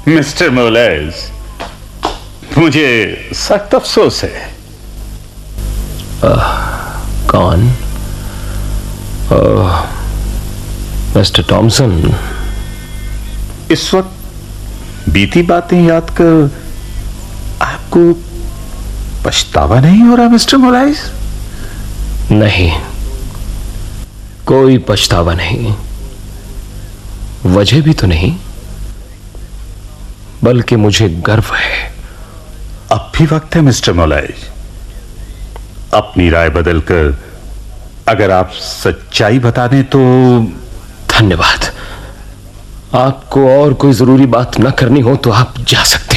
Mister मोलेज, मुझे सख्त अफसोस है। कौन? मिस्टर टॉमसन, इस वक्त बीती बातें याद कर आपको पछतावा नहीं हो रहा मिस्टर मोलेज? नहीं, कोई पछतावा नहीं। वजह भी तो नहीं, बल्कि मुझे गर्व है। अब भी वक्त है मिस्टर मोलेज, अपनी राय बदलकर अगर आप सच्चाई बता दें तो। धन्यवाद। आपको और कोई जरूरी बात न करनी हो तो आप जा सकते हैं।